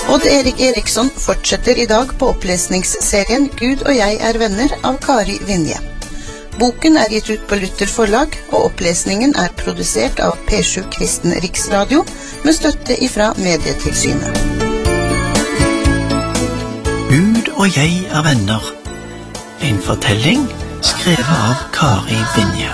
Odd Erik Eriksson fortsetter I dag på opplesningsserien Gud og jeg venner av Kari Vinje. Boken gitt ut på Luther forlag, og opplesningen produsert av P7 Kristen Riksradio med støtte ifra Medietilsynet. Gud og jeg venner. En fortelling skrevet av Kari Vinje.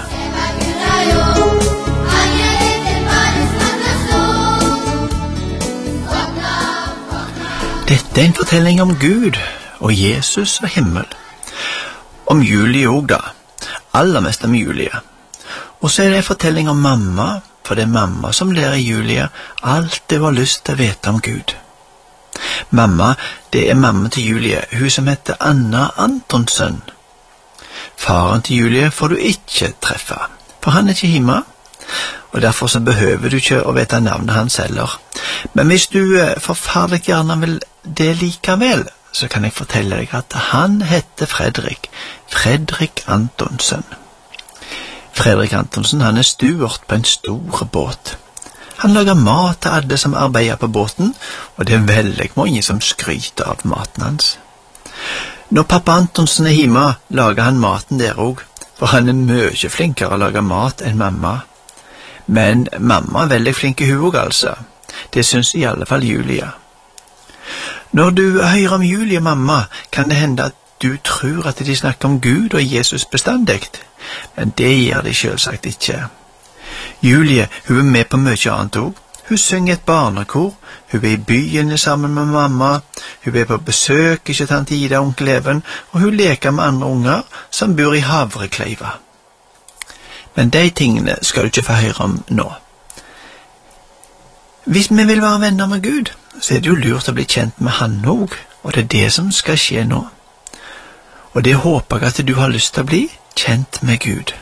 Dette en fortelling om Gud og Jesus og himmel. Om Julie også da. Aller mest om Julie. Og så det en fortelling om mamma, for det mamma som lærer Julie alt det var lyst til å vite om Gud. Mamma, det mamma til Julie, hun som heter Anna Antonsen. Faren til Julie får du ikke treffe, for han ikke hjemme, og derfor så behøver du ikke å vite navnet hans heller. Men hvis du forferdelig gjerne vil det likevel, så kan jeg fortelle deg at han heter Fredrik Antonsen. Fredrik Antonsen, han steward på en stor båt. Han lager mat til alle som arbeider på båten, og det veldig mange som skryter av maten hans. Når pappa Antonsen hjemme, lager han maten der også, for han mye flinkere å lage mat enn mamma. Men mamma veldig flink I hun altså. Det synes I alle fall Julia. Når du hører om Julie og mamma, kan det hende at du tror at de snakker om Gud og Jesus bestandig, men det gjør de selvsagt ikke. Julie, hun med på mye annet også. Hun synger et barnekor, hun I byen sammen med mamma, hun på besøk ikke tante Ida og onkel Even, og hun leker med andre unger som bor I Havrekleiva. Men de tingene skal du ikke få høre om nå. Hvis vi vil være venner med Gud, så det jo lurt å bli kjent med han også, og det det som skal skje nå. Og det håper jeg at du har lyst til å bli kjent med Gud.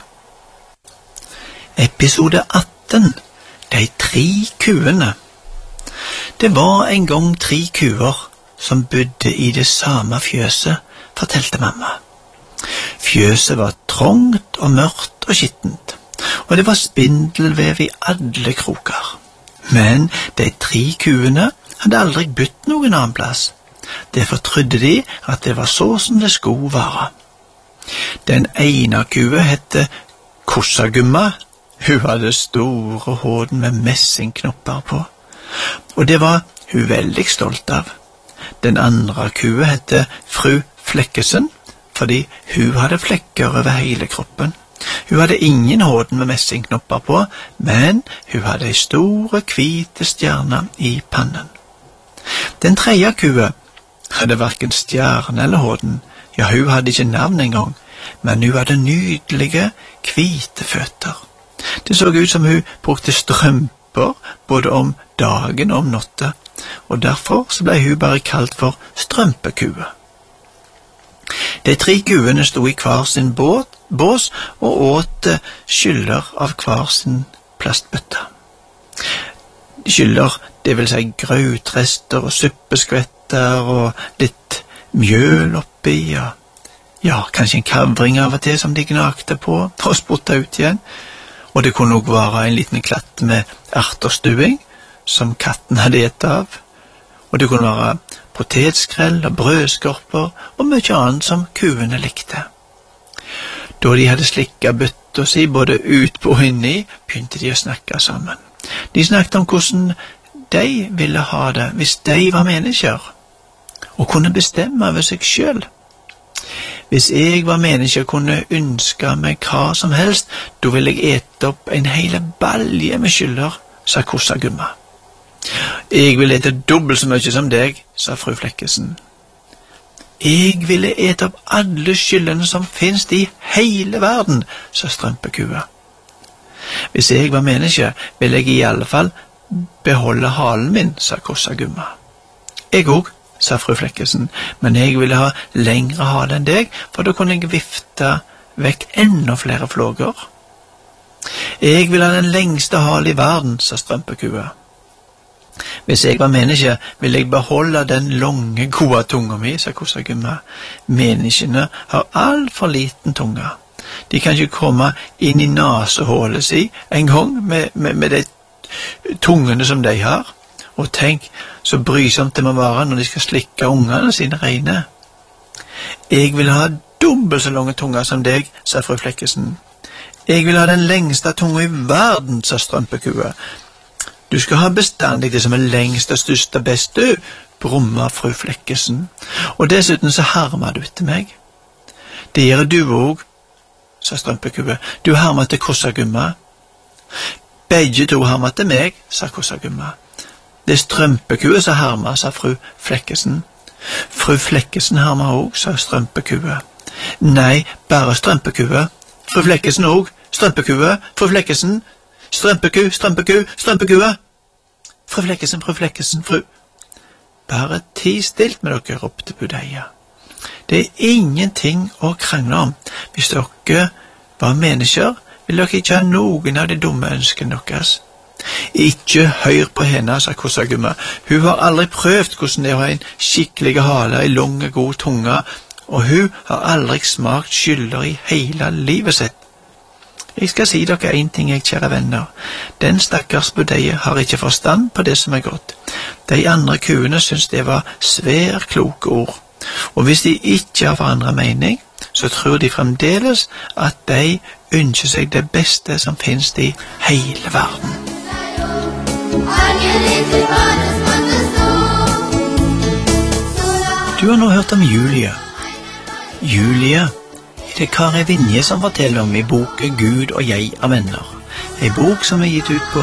Episode 18. De 3 kuene. Det var en gang 3 kuer som bodde I det samme fjøset, fortalte mamma. Fjøset var trångt og mørkt og skittent, og det var spindelvev I alle kroker. Men de 3 kuene hadde aldri bytt noen annen plass. Derfor trodde de at det var så som det skulle være. Den ene kua hette Kossagumma. Hun hadde store håden med messingknopper på, og det var hun veldig stolt av. Den andre kua hette Fru Flekkesen, fordi hun hadde flekker over hele kroppen. Hun hadde ingen håden med messingknopper på, men hun hadde en store, hvite stjerne I pannen. Den tredje kua hadde hverken stjerne eller håden. Ja, hun hadde ikke navn engang, men hun hadde nydelige, hvite føtter. Det så ut som hun brukte strømper både om dagen og om natta, og derfor så ble hun bare kalt for strømpekua. De 3 kuene stod I hver sin bås og åt skyller av hver sin plastbøtte. Skyller, det vil si grøtrester og suppeskvetter og litt mjøl oppi, ja, kanskje en kavring av og til som de gnagte på og spotta ut igjen. Og det kunne også være en liten klatt med erterstuing som katten hadde et av. Og det kunne være potetskrell og brødskorper og mye annet som kuene likte. Da de hadde slikket bøtta si både ut på og inni, begynte de å snakke sammen. De snakket om hvordan de ville ha det hvis de var mennesker, og kunne bestemme over seg selv. Hvis jeg var menneske og kunne ønske meg hva som helst, da ville jeg ete opp en hele balje med skyller, sa Kossagumma. Jeg vil ete dobbelt så mye som deg, sa Fru Flekkesen. Jeg ville ete opp alle skyllene som finnes I hele verden, sa strømpekua. Hvis jeg var menneske, ville jeg I alle fall beholde halen min, sa Kossagumma. Jeg også, sa Fru Flekkesen, men jeg ville ha lengre hale enn deg, for da kunne jeg vifte vekk enda flere flåger. Jeg vil ha den lengste hale I verden, sa strømpekua. Hvis jeg var menneske, ville jeg beholde den lange, gode tunga mi, sa Kossagumma. Menneskene har alt for liten tunga. De kan ikke komme inn I nasehålet si en gang med de tungene som de har, Og tenk, så brysomt det må være når de skal slikke ungene sine reine. Jeg vil ha dobbelt så lange tunger som deg, sa fru Flekkesen. Jeg vil ha den lengste tunga i verden, sa strømpekua. Du skal ha bestandig det som er lengst og størst og best, du, brumma fru Flekkesen. Og dessuten så harmer du etter meg. Det gjør du òg, sa strømpekua. Du harmer til Kossagumma. Begge to harmer til meg, sa Kossagumma. Det er strømpekua som harmer, sa fru Flekkesen. Fru Flekkesen harmer òg, sa strømpekua. Nei, bare strømpekua. Fru Flekkesen òg. Strømpekua, fru Flekkesen. Strømpeku, strømpeku, strømpekua. Fru Flekkesen, fru Flekkesen, fru. Bare ti stilt med dere, ropte budeia. Det er ingenting å krangle om. Hvis dere var mennesker, vil dere ikke ha noen av de dumme ønskene deres. Ikke hør på henne, sa Kossagumma. Hun har aldri prøvd hvordan det er å ha en skikkelig hale, en lang og god tunge, og hun har aldri smakt skyller i hele livet sitt. Jeg skal si dere en ting, kjære venner. Den stakkars budeie har ikke forstand på det som er godt. De andre kuene synes det var svær kloke ord. Og hvis de ikke har forandret mening, så tror de fremdeles at de ønsker seg det beste som finnes i hele verden. Du har nå hørt om Julia. Julia er det Kari Vinje som forteller om i boken Gud og jeg er venner. En bok som er gitt ut på